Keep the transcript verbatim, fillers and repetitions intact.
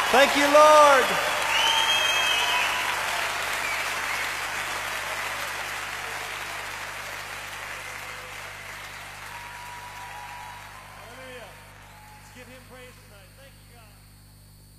Thank you, Lord. Hallelujah. Let's give him praise tonight.